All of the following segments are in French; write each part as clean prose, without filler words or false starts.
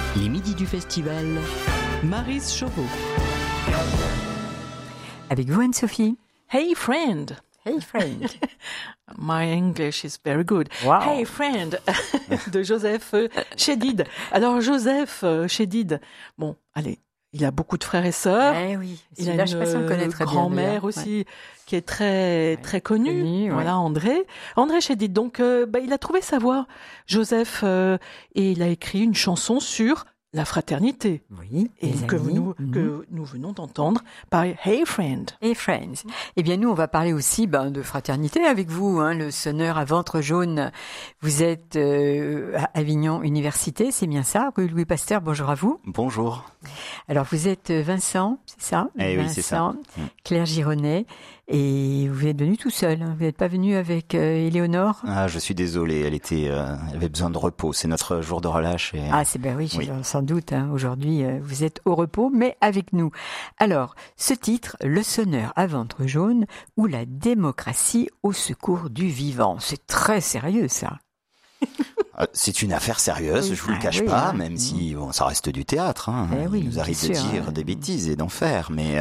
Les midis du festival, Maryse Chauveau. Avec vous, Anne-Sophie. Hey friend. Hey friend. My English is very good. Wow. Hey friend de Joseph Chédid. Alors Joseph Chédid, bon, allez, il a beaucoup de frères et sœurs. Oui, Il a je sais pas si on le connaît très bien, grand-mère d'ailleurs. aussi qui est très connue. Connue, Voilà, André Chédid. Donc, il a trouvé sa voix, Joseph, et il a écrit une chanson sur la fraternité. Oui, Et les que amis. nous venons d'entendre par Hey Friend. Hey friends. Eh bien, nous, on va parler aussi de fraternité avec vous, le sonneur à ventre jaune. Vous êtes à Avignon Université, c'est bien ça, rue Louis Pasteur. Bonjour à vous. Bonjour. Alors, vous êtes Vincent, c'est ça? Eh oui, c'est ça. Vincent, Claire Gironnet. Et vous êtes venu tout seul. Vous n'êtes pas venu avec Éléonore? Ah, je suis désolé, elle avait besoin de repos. C'est notre jour de relâche. Et... Ah, c'est oui, Oui. sans doute. Aujourd'hui, vous êtes au repos, mais avec nous. Alors, ce titre, Le sonneur à ventre jaune ou la démocratie au secours du vivant. C'est très sérieux, ça. C'est une affaire sérieuse, Oui. je vous le cache Oui, pas, hein. même si ça reste du théâtre. Oui, Il nous arrive bien de sûr, dire des bêtises et d'en faire, mais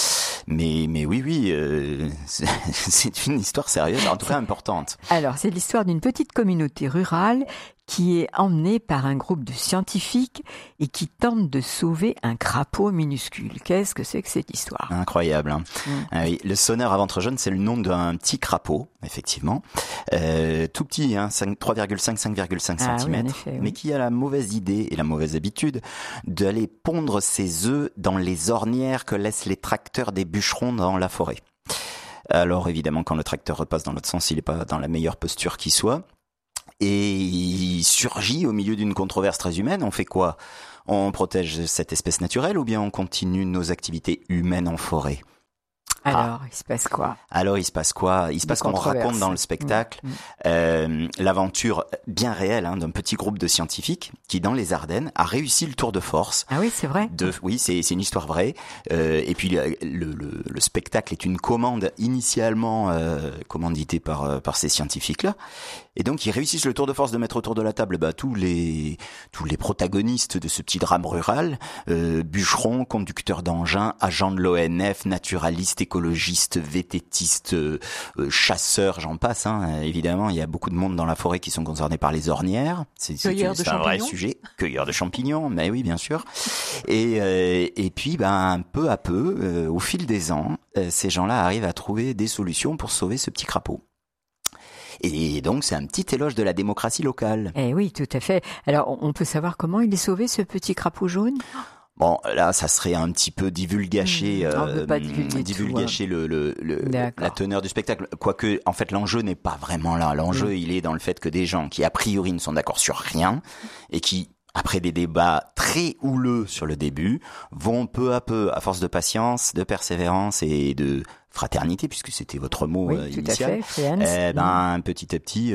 oui, c'est une histoire sérieuse, en tout cas importante. Alors, c'est l'histoire d'une petite communauté rurale qui est emmenée par un groupe de scientifiques et qui tente de sauver un crapaud minuscule. Qu'est-ce que c'est que cette histoire? Incroyable. Hein. Oui, le sonneur à ventre jaune, c'est le nom d'un petit crapaud, effectivement, tout petit, 3,5-5,5 Ah oui, cm, en effet, oui. mais qui a la mauvaise idée et la mauvaise habitude d'aller pondre ses œufs dans les ornières que laissent les tracteurs des bûcherons dans la forêt. Alors évidemment, quand le tracteur repasse dans l'autre sens, il n'est pas dans la meilleure posture qui soit. Et il surgit au milieu d'une controverse très humaine. On fait quoi? On protège cette espèce naturelle ou bien on continue nos activités humaines en forêt? Alors, il se passe quoi? Alors, il se passe quoi? Il se passe qu'on raconte dans le spectacle l'aventure bien réelle d'un petit groupe de scientifiques qui, dans les Ardennes, a réussi le tour de force. Ah oui, c'est vrai. Oui, c'est une histoire vraie. Et puis, le spectacle est une commande initialement commanditée par ces scientifiques-là. Et donc, ils réussissent le tour de force de mettre autour de la table tous les protagonistes de ce petit drame rural, bûcherons, conducteurs d'engins, agents de l'ONF, naturalistes, écologistes, vététistes, chasseurs, j'en passe. Évidemment, il y a beaucoup de monde dans la forêt qui sont concernés par les ornières. C'est un vrai sujet. Cueilleurs de champignons, mais oui, bien sûr. Et puis, peu à peu, au fil des ans, ces gens-là arrivent à trouver des solutions pour sauver ce petit crapaud. Et donc, c'est un petit éloge de la démocratie locale. Eh oui, tout à fait. Alors, on peut savoir comment il est sauvé, ce petit crapaud jaune? Bon, là, ça serait un petit peu divulgacher, on veut pas divulguer la teneur du spectacle. Quoique, en fait, l'enjeu n'est pas vraiment là. L'enjeu, il est dans le fait que des gens qui, a priori, ne sont d'accord sur rien et qui, après des débats très houleux sur le début, vont peu à peu, à force de patience, de persévérance et de fraternité, puisque c'était votre mot initial, petit à petit,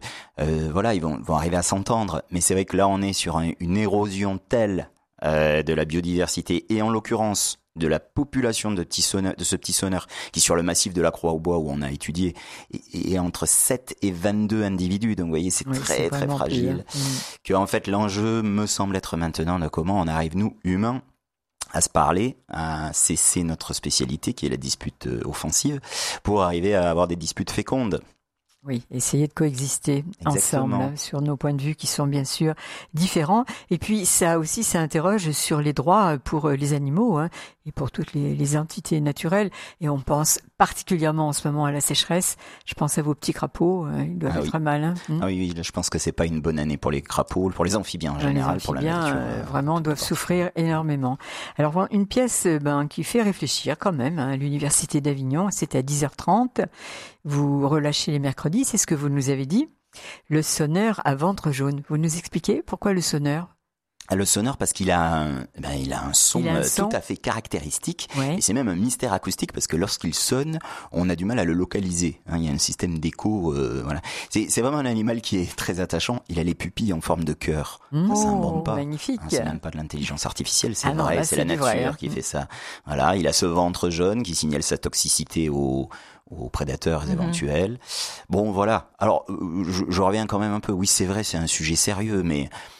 ils vont arriver à s'entendre. Mais c'est vrai que là, on est sur une érosion telle de la biodiversité et en l'occurrence de la population de ce petit sonneur qui, sur le massif de la Croix-aux-Bois où on a étudié, est entre 7 et 22 individus. Donc, vous voyez, c'est très fragile. Que, en fait, l'enjeu me semble être maintenant de comment on arrive, nous, humains, à se parler, à cesser notre spécialité qui est la dispute offensive pour arriver à avoir des disputes fécondes. Oui, essayer de coexister ensemble sur nos points de vue qui sont bien sûr différents. Et puis ça interroge sur les droits pour les animaux et pour toutes les entités naturelles. Et on pense particulièrement en ce moment à la sécheresse. Je pense à vos petits crapauds, ils doivent être mal. Ah oui, je pense que c'est pas une bonne année pour les crapauds, pour les amphibiens en général, pour la nature. Vraiment doivent souffrir énormément. Alors une pièce qui fait réfléchir quand même, à l'Université d'Avignon, c'est à 10h30. Vous relâchez les mercredis, c'est ce que vous nous avez dit. Le sonneur à ventre jaune. Vous nous expliquez pourquoi le sonneur? Le sonneur, parce qu'il a un son tout à fait caractéristique. Ouais. Et c'est même un mystère acoustique parce que lorsqu'il sonne, on a du mal à le localiser. Il y a un système d'écho. Voilà. C'est vraiment un animal qui est très attachant. Il a les pupilles en forme de cœur. Ça s'invente pas. Magnifique. C'est même pas de l'intelligence artificielle, c'est vrai. Là, c'est la nature qui fait ça. Voilà. Il a ce ventre jaune qui signale sa toxicité aux prédateurs éventuels. Bon, voilà. Alors, je reviens quand même un peu. Oui, c'est vrai, c'est un sujet sérieux, mais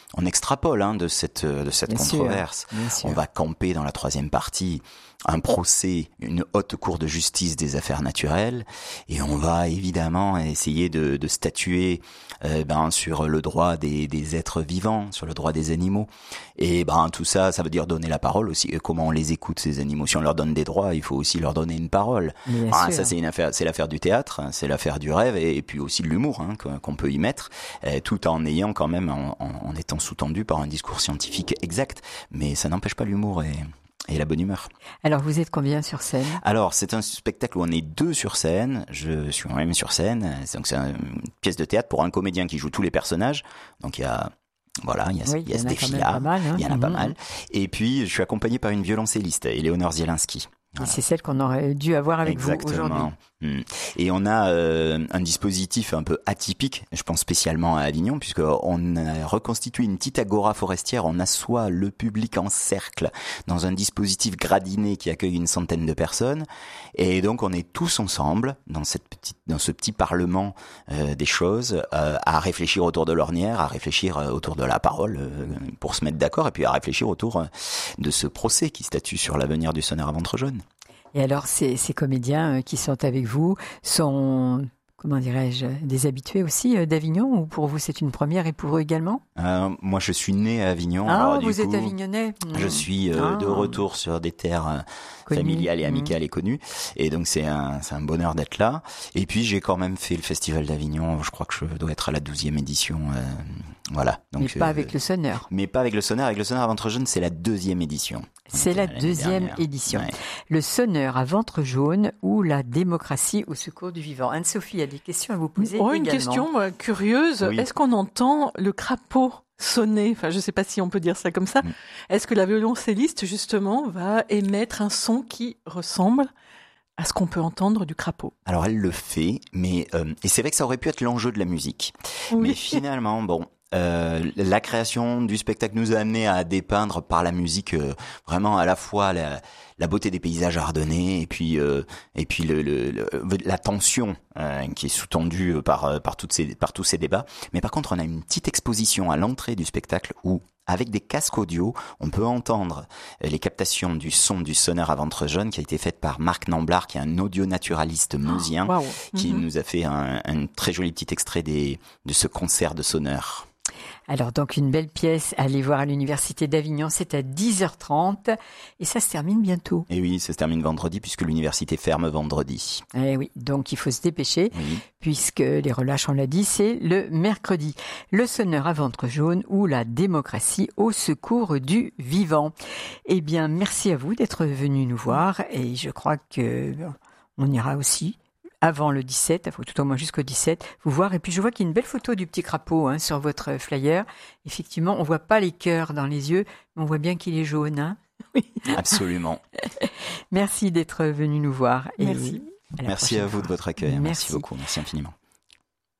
on extrapole de cette controverse. On va camper dans la troisième partie un procès, une haute cour de justice des affaires naturelles, et on va évidemment essayer de statuer sur le droit des êtres vivants, sur le droit des animaux. Et tout ça, ça veut dire donner la parole aussi. Comment on les écoute, ces animaux? Si on leur donne des droits, il faut aussi leur donner une parole. Ça, c'est l'affaire du théâtre, c'est l'affaire du rêve, et puis aussi de l'humour qu'on peut y mettre, tout en ayant quand même, en étant sous-tendu par un discours scientifique exact. Mais ça n'empêche pas l'humour et la bonne humeur. Alors, vous êtes combien sur scène? Alors, c'est un spectacle où on est 2 sur scène. Je suis moi-même sur scène. Donc, c'est une pièce de théâtre pour un comédien qui joue tous les personnages. Donc, il y a ce défi-là. Il y en a pas mal. Et puis, je suis accompagné par une violoncelliste, Éléonore Zielinski. Voilà. Et c'est celle qu'on aurait dû avoir avec vous aujourd'hui. Et on a un dispositif un peu atypique, je pense spécialement à Avignon, puisqu'on a reconstitué une petite agora forestière. On assoit le public en cercle dans un dispositif gradiné qui accueille une centaine de personnes. Et donc on est tous ensemble dans ce petit parlement des choses, à réfléchir autour de l'ornière, à réfléchir autour de la parole pour se mettre d'accord, et puis à réfléchir autour de ce procès qui statue sur l'avenir du Sonneur à ventre jaune. Et alors, ces comédiens qui sont avec vous sont, comment dirais-je, des habitués aussi d'Avignon, ou pour vous c'est une première et pour eux également? Moi je suis né à Avignon. Alors, vous êtes avignonnais? Je suis de retour sur des terres familiales et amicales et connues. Et donc c'est un bonheur d'être là. Et puis j'ai quand même fait le Festival d'Avignon, je crois que je dois être à la 12e édition. Voilà. Donc, mais pas avec le Sonneur. Mais pas avec le Sonneur. Avec le Sonneur à ventre jaune, c'est la 2e édition. C'est la 2e édition. Ouais. Le Sonneur à ventre jaune ou la démocratie au secours du vivant. Anne-Sophie a des questions à vous poser également. Une question curieuse. Oui. Est-ce qu'on entend le crapaud sonner? Enfin, je ne sais pas si on peut dire ça comme ça. Est-ce que la violoncelliste, justement, va émettre un son qui ressemble à ce qu'on peut entendre du crapaud? Alors, elle le fait, mais et c'est vrai que ça aurait pu être l'enjeu de la musique. Oui. Mais finalement, la création du spectacle nous a amené à dépeindre par la musique vraiment à la fois la beauté des paysages ardennais et puis la tension qui est sous-tendue par tous ces débats. Mais par contre, on a une petite exposition à l'entrée du spectacle où, avec des casques audio, on peut entendre les captations du son du Sonneur à ventre jaune qui a été faite par Marc Namblard, qui est un audio-naturaliste meusien, qui nous a fait un très joli petit extrait de ce concert de Sonneur. Alors donc une belle pièce à aller voir à l'Université d'Avignon, c'est à 10h30 et ça se termine bientôt. Et oui, ça se termine vendredi puisque l'université ferme vendredi. Et oui, donc il faut se dépêcher puisque les relâches, on l'a dit, c'est le mercredi. Le Sonneur à ventre jaune ou la démocratie au secours du vivant. Eh bien, merci à vous d'être venus nous voir et je crois que on ira aussi avant le 17, il faut tout au moins jusqu'au 17, vous voir. Et puis je vois qu'il y a une belle photo du petit crapaud sur votre flyer. Effectivement, on voit pas les cœurs dans les yeux, mais on voit bien qu'il est jaune. Oui. Absolument. Merci d'être venu nous voir. Merci. Merci à vous de votre accueil. Merci beaucoup. Merci infiniment.